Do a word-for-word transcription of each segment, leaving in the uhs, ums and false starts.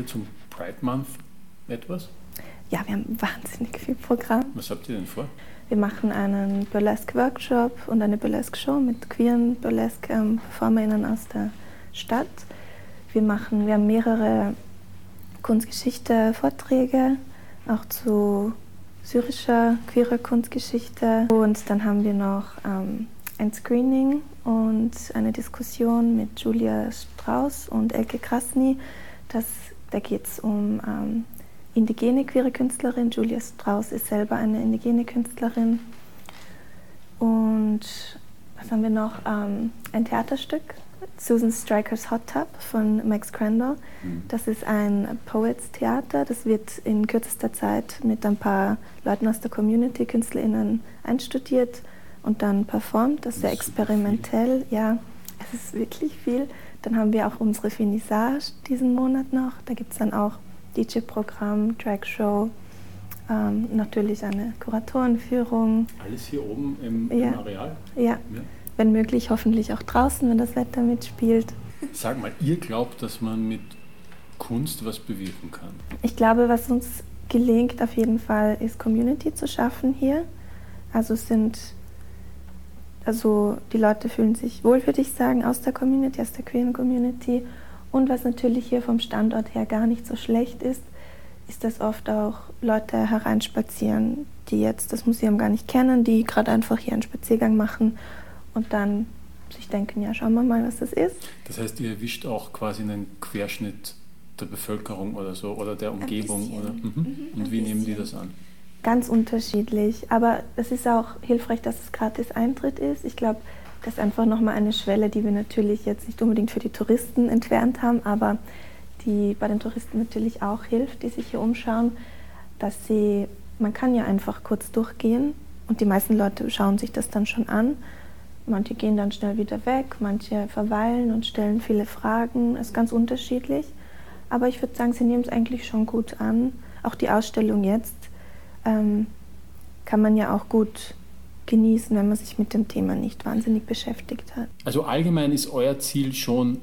ihr zum Pride Month etwas? Ja, wir haben wahnsinnig viel Programm. Was habt ihr denn vor? Wir machen einen Burlesque-Workshop und eine Burlesque-Show mit queeren Burlesque-PerformerInnen aus der Stadt. Wir machen, wir haben mehrere Kunstgeschichte-Vorträge, auch zu syrischer, queerer Kunstgeschichte. Und dann haben wir noch ähm, ein Screening und eine Diskussion mit Julia Strauss und Elke Krasny. Das, da geht es um ähm, indigene queere Künstlerin. Julia Strauss ist selber eine indigene Künstlerin. Und was haben wir noch? Ähm, ein Theaterstück, Susan Stryker's Hot Tub von Max Crandall. Mhm. Das ist ein Poets-Theater. Das wird in kürzester Zeit mit ein paar Leuten aus der Community, KünstlerInnen, einstudiert und dann performt. Das ist sehr experimentell. Ja, es ist wirklich viel. Dann haben wir auch unsere Finissage diesen Monat noch. Da gibt es dann auch D J-Programm, Drag-Show, ähm, natürlich eine Kuratorenführung. Alles hier oben im, ja. im Areal? Ja. ja, wenn möglich hoffentlich auch draußen, wenn das Wetter mitspielt. Sag mal, ihr glaubt, dass man mit Kunst was bewirken kann? Ich glaube, was uns gelingt auf jeden Fall, ist Community zu schaffen hier. Also sind, also die Leute fühlen sich wohl, würde ich sagen, aus der Community, aus der queeren Community. Und was natürlich hier vom Standort her gar nicht so schlecht ist, ist, dass oft auch Leute hereinspazieren, die jetzt das Museum gar nicht kennen, die gerade einfach hier einen Spaziergang machen und dann sich denken, ja, schauen wir mal, was das ist. Das heißt, ihr erwischt auch quasi einen Querschnitt der Bevölkerung oder so oder der Umgebung? Oder? Mhm. Mhm, und wie nehmen die das an? Ganz unterschiedlich, aber es ist auch hilfreich, dass es gratis Eintritt ist. Ich glaube, das ist einfach nochmal eine Schwelle, die wir natürlich jetzt nicht unbedingt für die Touristen entfernt haben, aber die bei den Touristen natürlich auch hilft, die sich hier umschauen, dass sie, man kann ja einfach kurz durchgehen und die meisten Leute schauen sich das dann schon an. Manche gehen dann schnell wieder weg, manche verweilen und stellen viele Fragen, das ist ganz unterschiedlich. Aber ich würde sagen, sie nehmen es eigentlich schon gut an. Auch die Ausstellung jetzt ähm, kann man ja auch gut genießen, wenn man sich mit dem Thema nicht wahnsinnig beschäftigt hat. Also allgemein ist euer Ziel schon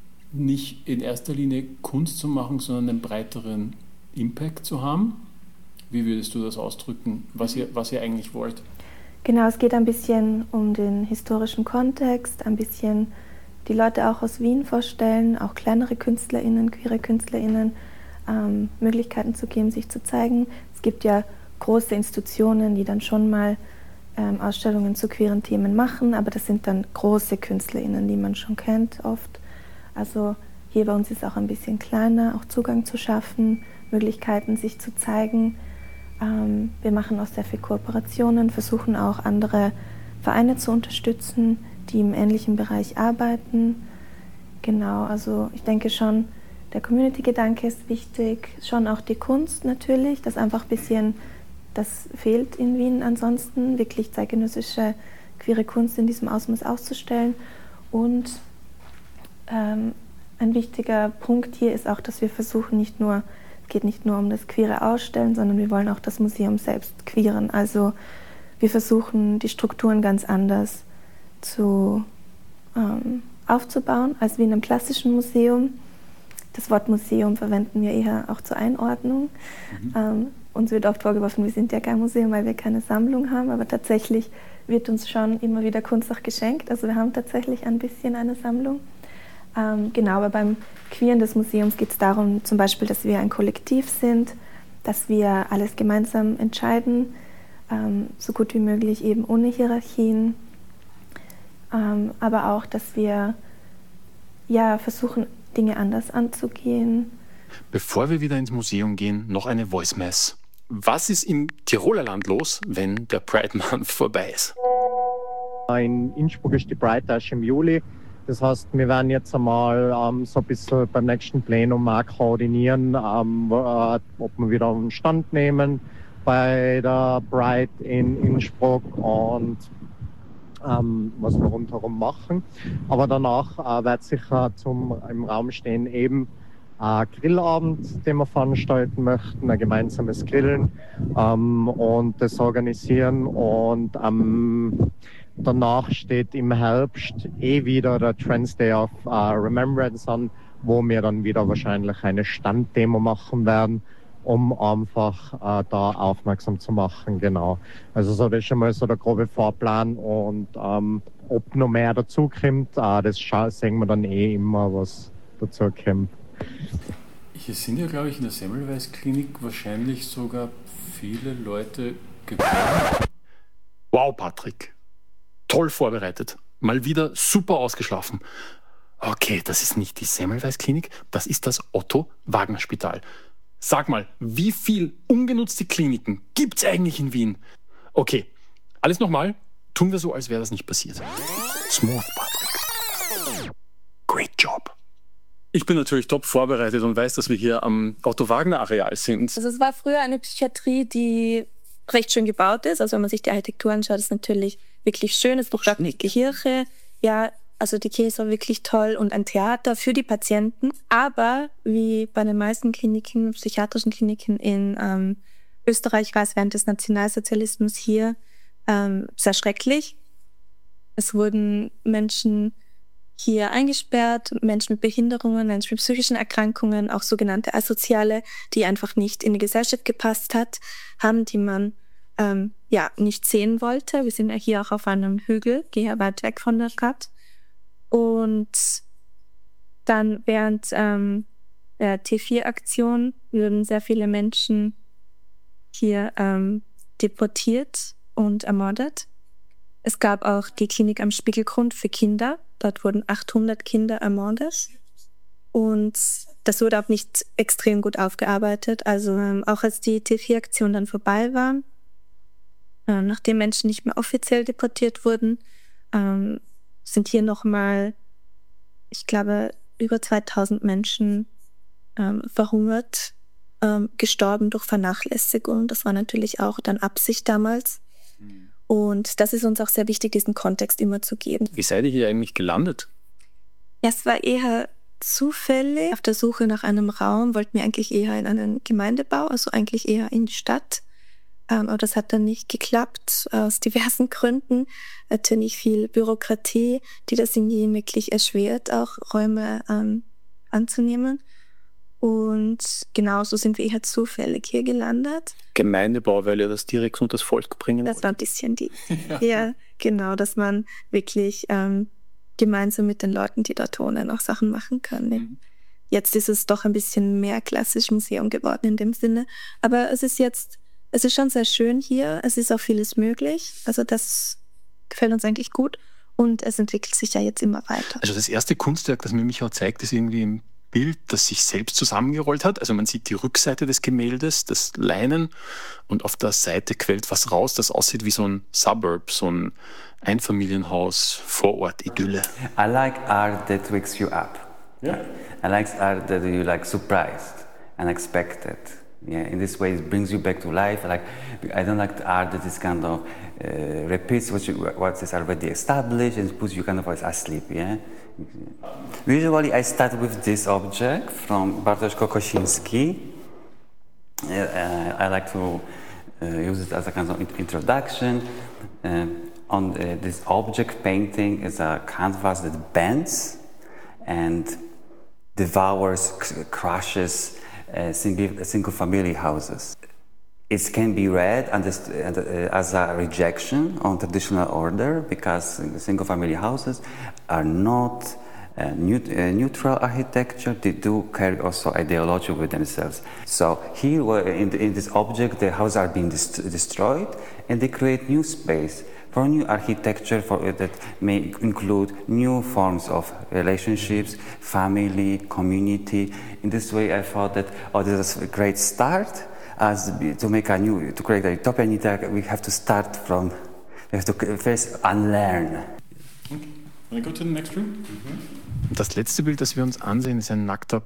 nicht in erster Linie Kunst zu machen, sondern einen breiteren Impact zu haben? Wie würdest du das ausdrücken, was ihr, was ihr eigentlich wollt? Genau, es geht ein bisschen um den historischen Kontext, ein bisschen die Leute auch aus Wien vorstellen, auch kleinere KünstlerInnen, queere KünstlerInnen, ähm, Möglichkeiten zu geben, sich zu zeigen. Es gibt ja große Institutionen, die dann schon mal Ähm, Ausstellungen zu queeren Themen machen, aber das sind dann große KünstlerInnen, die man schon kennt oft. Also hier bei uns ist auch ein bisschen kleiner, auch Zugang zu schaffen, Möglichkeiten sich zu zeigen. Ähm, wir machen auch sehr viele Kooperationen, versuchen auch andere Vereine zu unterstützen, die im ähnlichen Bereich arbeiten. Genau, also ich denke schon, der Community-Gedanke ist wichtig, schon auch die Kunst natürlich, das einfach ein bisschen. Das fehlt in Wien ansonsten, wirklich zeitgenössische queere Kunst in diesem Ausmaß auszustellen. Und ähm, ein wichtiger Punkt hier ist auch, dass wir versuchen, nicht nur, es geht nicht nur um das queere Ausstellen, sondern wir wollen auch das Museum selbst queeren. Also wir versuchen, die Strukturen ganz anders zu, ähm, aufzubauen, als wie in einem klassischen Museum. Das Wort Museum verwenden wir eher auch zur Einordnung. Mhm. Ähm, Uns wird oft vorgeworfen, wir sind ja kein Museum, weil wir keine Sammlung haben, aber tatsächlich wird uns schon immer wieder Kunst auch geschenkt. Also wir haben tatsächlich ein bisschen eine Sammlung. Ähm, genau, aber beim Queeren des Museums geht es darum, zum Beispiel, dass wir ein Kollektiv sind, dass wir alles gemeinsam entscheiden, ähm, so gut wie möglich eben ohne Hierarchien, ähm, aber auch, dass wir ja, versuchen, Dinge anders anzugehen. Bevor wir wieder ins Museum gehen, noch eine Voice Mess. Was ist im Tiroler Land los, wenn der Pride Month vorbei ist? In Innsbruck ist die Pride erst im Juli. Das heißt, wir werden jetzt einmal ähm, so ein bisschen beim nächsten Plenum auch koordinieren, ähm, äh, ob wir wieder einen Stand nehmen bei der Pride in Innsbruck und ähm, was wir rundherum machen. Aber danach äh, wird sicher zum, im Raum stehen eben ein Grillabend, den wir veranstalten möchten, ein gemeinsames Grillen ähm, und das organisieren. Und ähm, danach steht im Herbst eh wieder der Trans Day of uh, Remembrance an, wo wir dann wieder wahrscheinlich eine Standdemo machen werden, um einfach äh, da aufmerksam zu machen, genau. Also so, das ist schon mal so der grobe Fahrplan und ähm, ob noch mehr dazu kommt, äh, das scha- sehen wir dann eh immer, was dazu kommt. Hier sind ja, glaube ich, in der Semmelweis-Klinik wahrscheinlich sogar viele Leute gekommen. Wow, Patrick. Toll vorbereitet. Mal wieder super ausgeschlafen. Okay, das ist nicht die Semmelweis-Klinik, das ist das Otto-Wagner-Spital. Sag mal, wie viel ungenutzte Kliniken gibt es eigentlich in Wien? Okay, alles nochmal. Tun wir so, als wäre das nicht passiert. Smooth, Patrick. Great job. Ich bin natürlich top vorbereitet und weiß, dass wir hier am Otto-Wagner-Areal sind. Also es war früher eine Psychiatrie, die recht schön gebaut ist. Also wenn man sich die Architektur anschaut, ist es natürlich wirklich schön. Es gibt auch die Kirche. Ja, also die Kirche ist auch wirklich toll und ein Theater für die Patienten. Aber wie bei den meisten Kliniken, psychiatrischen Kliniken in ähm, Österreich war es während des Nationalsozialismus hier ähm, sehr schrecklich. Es wurden Menschen hier eingesperrt, Menschen mit Behinderungen, Menschen mit psychischen Erkrankungen, auch sogenannte Asoziale, die einfach nicht in die Gesellschaft gepasst hat, haben, die man ähm, ja nicht sehen wollte. Wir sind ja hier auch auf einem Hügel, gehe ja weit weg von der Stadt. Und dann während ähm, der T vier Aktion wurden sehr viele Menschen hier ähm, deportiert und ermordet. Es gab auch die Klinik am Spiegelgrund für Kinder. Dort wurden achthundert Kinder ermordet. Und das wurde auch nicht extrem gut aufgearbeitet. Also ähm, auch als die T vier Aktion dann vorbei war, äh, nachdem Menschen nicht mehr offiziell deportiert wurden, ähm, sind hier nochmal, ich glaube, über zweitausend Menschen ähm, verhungert, ähm, gestorben durch Vernachlässigung. Das war natürlich auch dann Absicht damals. Mhm. Und das ist uns auch sehr wichtig, diesen Kontext immer zu geben. Wie seid ihr hier eigentlich gelandet? Ja, es war eher zufällig. Auf der Suche nach einem Raum wollten wir eigentlich eher in einen Gemeindebau, also eigentlich eher in die Stadt. Ähm, aber das hat dann nicht geklappt, aus diversen Gründen. Natürlich viel Bürokratie, die das irgendwie wirklich erschwert, auch Räume ähm, anzunehmen. Und genauso sind wir eher zufällig hier gelandet. Gemeindebau, weil ihr das direkt unter das Volk bringen wollt. Das war ein bisschen die, ja, ja genau, dass man wirklich ähm, gemeinsam mit den Leuten, die dort wohnen, auch Sachen machen kann. Ne? Mhm. Jetzt ist es doch ein bisschen mehr klassisch Museum geworden in dem Sinne. Aber es ist jetzt, es ist schon sehr schön hier. Es ist auch vieles möglich. Also das gefällt uns eigentlich gut. Und es entwickelt sich ja jetzt immer weiter. Also das erste Kunstwerk, das mir Michael zeigt, ist irgendwie im Bild, das sich selbst zusammengerollt hat. Also man sieht die Rückseite des Gemäldes, das Leinen, und auf der Seite quillt was raus, das aussieht wie so ein Suburb, so ein Einfamilienhaus, Vorort-Idylle. I like art that wakes you up. Yeah. I like art that you like surprised, unexpected. Yeah, in this way it brings you back to life. I like, I don't like the art that is kind of uh, repeats what, you, what is already established and puts you kind of asleep. Yeah. Usually I start with this object from Bartosz Kokosinski. Uh, I like to uh, use it as a kind of introduction. Uh, on uh, this object painting is a canvas that bends and devours, c- crushes uh, single, single family houses. It can be read as a rejection on traditional order because single family houses are not uh, neut- uh, neutral architecture. They do carry also ideology with themselves. So here in, the, in this object the houses are being dest- destroyed and they create new space for new architecture for, uh, that may include new forms of relationships, family, community. In this way I thought that, oh, this is a great start. As to make a new, to create a utopia, we have to start from, we have to first unlearn. Okay. Wanna go to the next room? Mhm. Das letzte Bild, das wir uns ansehen, ist ein nackter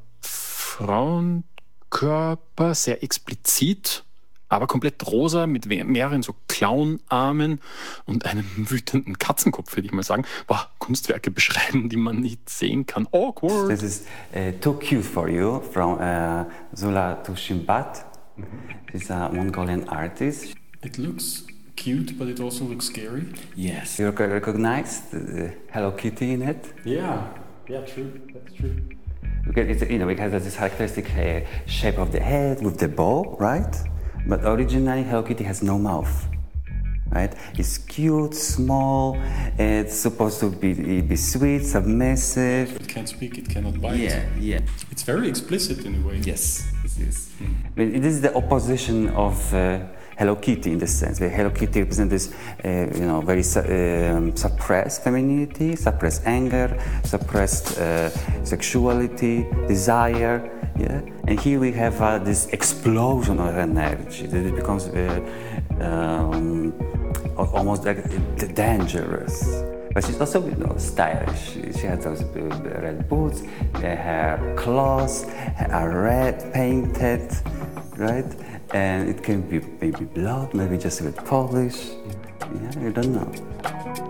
Frauenkörper, sehr explizit, aber komplett rosa mit mehreren so Clownarmen und einem wütenden Katzenkopf, würde ich mal sagen. Boah, Kunstwerke beschreiben, die man nicht sehen kann. Awkward. This is uh, too cute for you, from uh, Zula Tushimbat. She's a Mongolian artist. It looks cute, but it also looks scary. Yes. You recognize the Hello Kitty in it? Yeah, yeah, true. That's true. Because it's, you know, it has this characteristic uh, shape of the head with the bow, right? But originally Hello Kitty has no mouth, right? It's cute, small, it's supposed to be, be sweet, submissive. It can't speak, it cannot bite. Yeah, yeah. It's very explicit in a way. Yes, it is. Mm. I mean, it is the opposition of uh, Hello Kitty in this sense. Where Hello Kitty represents this, uh, you know, very su- um, suppressed femininity, suppressed anger, suppressed uh, sexuality, desire. Yeah, and here we have uh, this explosion of energy that it becomes uh, um, almost like dangerous. But she's also, you know, stylish. She, she has those red boots, her claws are red, painted, right? And it can be maybe blood, maybe just with polish. Yeah, you don't know.